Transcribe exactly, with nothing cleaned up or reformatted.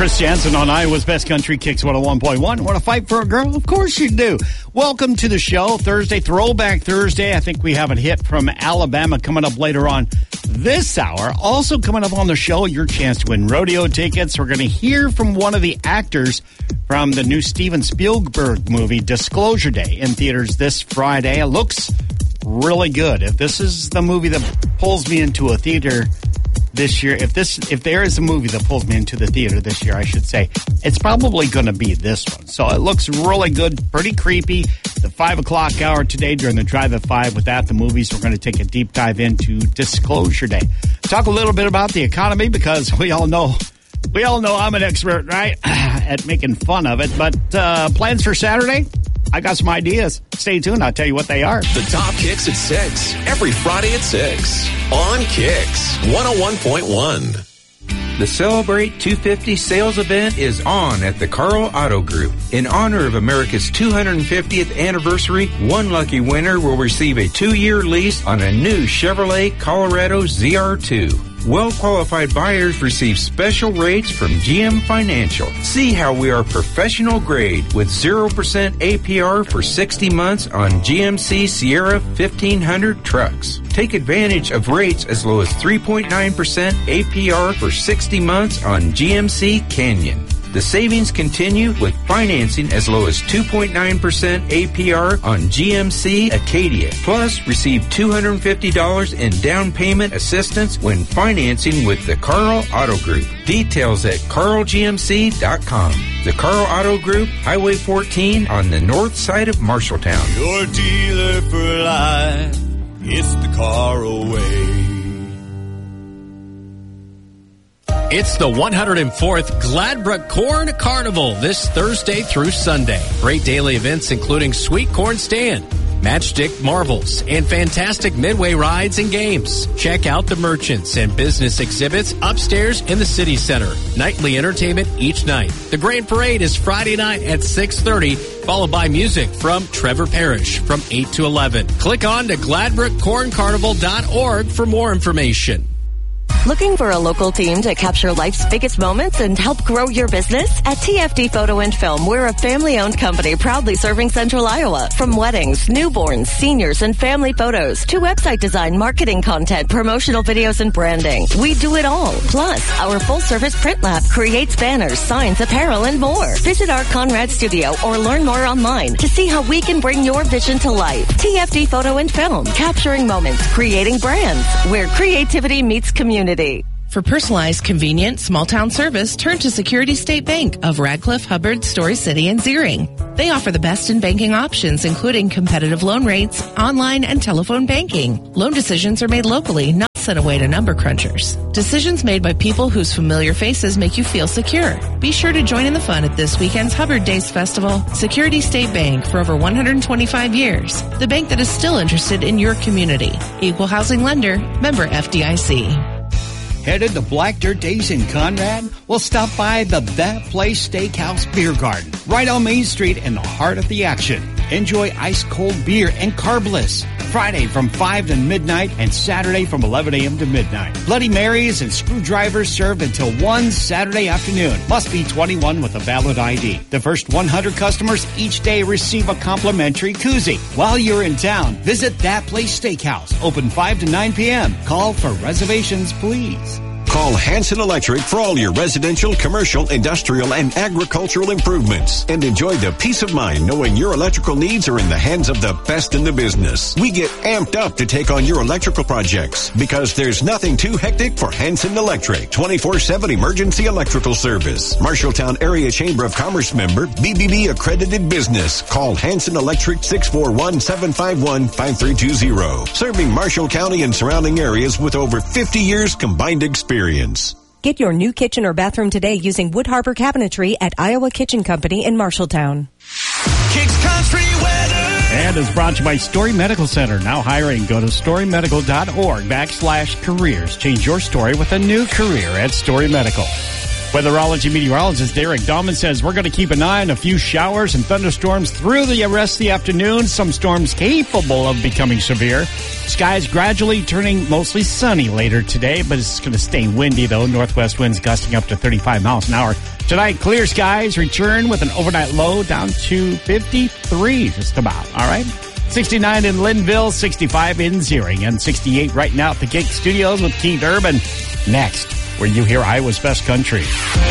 Chris Jansen on Iowa's Best Country Kicks one oh one point one. Want to fight for a girl? Of course you do. Welcome to the show. Thursday, Throwback Thursday. I think we have a hit from Alabama coming up later on this hour. Also coming up on the show, your chance to win rodeo tickets. We're going to hear from one of the actors from the new Steven Spielberg movie, Disclosure Day, in theaters this Friday. It looks really good. If this is the movie that pulls me into a theater this year, if this, if there is a movie that pulls me into the theater this year, I should say, it's probably going to be this one. So it looks really good, pretty creepy. The five o'clock hour today during the Drive at five with At the Movies, we're going to take a deep dive into Disclosure Day. Talk a little bit about the economy because we all know, we all know I'm an expert, right, at making fun of it. But uh, plans for Saturday? I got some ideas. Stay tuned. I'll tell you what they are. The Top Kicks at six. Every Friday at six. On Kicks one oh one point one. The Celebrate two fifty sales event is on at the Carl Auto Group. In honor of America's two hundred fiftieth anniversary, one lucky winner will receive a two-year lease on a new Chevrolet Colorado Z R two. Well-qualified buyers receive special rates from G M Financial. See how we are professional grade with zero percent A P R for sixty months on G M C Sierra fifteen hundred trucks. Take advantage of rates as low as three point nine percent A P R for sixty months on G M C Canyon. The savings continue with financing as low as two point nine percent A P R on G M C Acadia. Plus, receive two hundred fifty dollars in down payment assistance when financing with the Carl Auto Group. Details at carl g m c dot com. The Carl Auto Group, Highway fourteen on the north side of Marshalltown. Your dealer for life, it's the Carl way. It's the one hundred fourth Gladbrook Corn Carnival this Thursday through Sunday. Great daily events including Sweet Corn Stand, Matchstick Marvels, and fantastic midway rides and games. Check out the merchants and business exhibits upstairs in the city center. Nightly entertainment each night. The Grand Parade is Friday night at six thirty, followed by music from Trevor Parrish from eight to eleven. Click on to gladbrook corn carnival dot org for more information. Looking for a local team to capture life's biggest moments and help grow your business? At T F D Photo and Film, we're a family-owned company proudly serving Central Iowa. From weddings, newborns, seniors, and family photos to website design, marketing content, promotional videos, and branding. We do it all. Plus, our full-service print lab creates banners, signs, apparel, and more. Visit our Conrad studio or learn more online to see how we can bring your vision to life. T F D Photo and Film, capturing moments, creating brands, where creativity meets community. For personalized, convenient, small-town service, turn to Security State Bank of Radcliffe, Hubbard, Story City, and Zering. They offer the best in banking options, including competitive loan rates, online and telephone banking. Loan decisions are made locally, not sent away to number crunchers. Decisions made by people whose familiar faces make you feel secure. Be sure to join in the fun at this weekend's Hubbard Days Festival. Security State Bank for over one hundred twenty-five years. The bank that is still interested in your community. Equal housing lender, member F D I C. Headed to Black Dirt Days in Conrad? Well, stop by the That Place Steakhouse Beer Garden, right on Main Street in the heart of the action. Enjoy ice-cold beer and carbless. Friday from five to midnight and Saturday from eleven a.m. to midnight. Bloody Marys and screwdrivers served until one Saturday afternoon. Must be twenty-one with a valid I D. The first one hundred customers each day receive a complimentary koozie. While you're in town, visit That Place Steakhouse. Open five to nine p.m. Call for reservations, please. Call Hanson Electric for all your residential, commercial, industrial, and agricultural improvements. And enjoy the peace of mind knowing your electrical needs are in the hands of the best in the business. We get amped up to take on your electrical projects because there's nothing too hectic for Hanson Electric. twenty-four seven emergency electrical service. Marshalltown Area Chamber of Commerce member, B B B accredited business. Call Hanson Electric six four one, seven five one, five three two zero. Serving Marshall County and surrounding areas with over fifty years combined experience. Get your new kitchen or bathroom today using Wood Harbor Cabinetry at Iowa Kitchen Company in Marshalltown. Kicks Country Weather. And is brought to you by Story Medical Center. Now hiring. Go to story medical dot org backslash careers. Change your story with a new career at Story Medical. Weatherology meteorologist Derek Dahlman says we're going to keep an eye on a few showers and thunderstorms through the rest of the afternoon. Some storms capable of becoming severe. Skies gradually turning mostly sunny later today, but it's going to stay windy, though. Northwest winds gusting up to thirty-five miles an hour. Tonight, clear skies return with an overnight low down to fifty-three, just about. All right? sixty-nine in Linville, sixty-five in Zering, and sixty-eight right now at the Kick Studios with Keith Urban. Next, where you hear Iowa's Best Country.